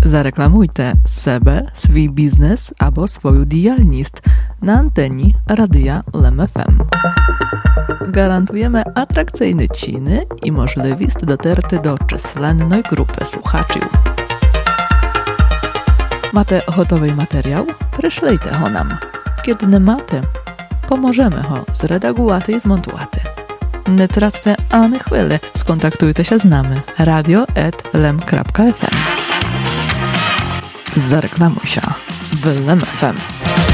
Zareklamujte себе, свій бізнес або свою діяльність на anteni Radia LEM FM. Garantujemy atrakcyjne ciny i możliwość dotarty do численної grupy słuchaczy. Macie gotowy materiał? Przyszlijcie go nam. Kiedy nie macie, pomożemy go zredagować i zmontować. Nie traccie ani chwili, skontaktujcie się z nami radio@lem.fm. Zareklamuj się w LEM FM.